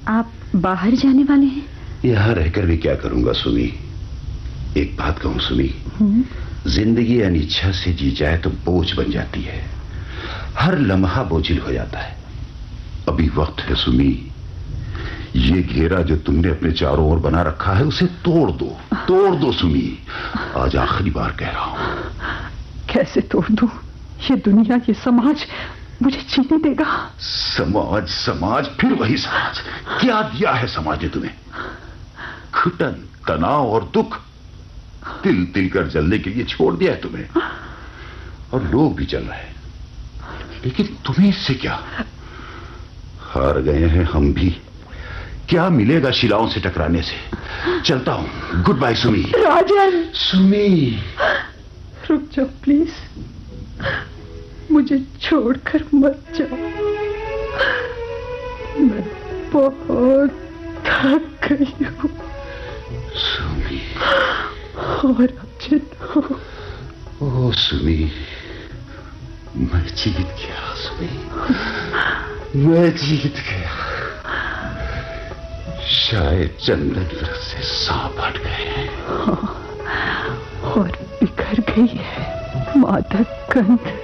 आप बाहर जाने वाले हैं? यहाँ रहकर भी क्या करूंगा सुमी। एक बात कहूं सुमी, जिंदगी अनिच्छा से जी जाए तो बोझ बन जाती है। हर लम्हा बोझिल हो जाता है। अभी वक्त है सुमी, ये घेरा जो तुमने अपने चारों ओर बना रखा है उसे तोड़ दो सुमी। आज आखिरी बार कह रहा हूं। कैसे तोड़ दूं? ये दुनिया, ये समाज मुझे जीने देगा? समाज फिर वही समाज। क्या दिया है समाज ने तुम्हें? घुटन, तनाव और दुख तिल तिल कर जलने के लिए छोड़ दिया है तुम्हें। और लोग भी जल रहे हैं, लेकिन तुम्हें इससे क्या? हार गए हैं हम भी। क्या मिलेगा शिलाओं से टकराने से? चलता हूं। Good bye Sumi. राजन! सुमी, रुक जाओ प्लीज, मुझे छोड़कर मत जाओ। मैं बहुत थक गई हूँ। सुमी। और राजन, ओ सुमी, मैं जीत गया सुमी, मैं जीत गया। शायद चंदन व्रत से सांप हट गए और बिखर गई है मादक गंध।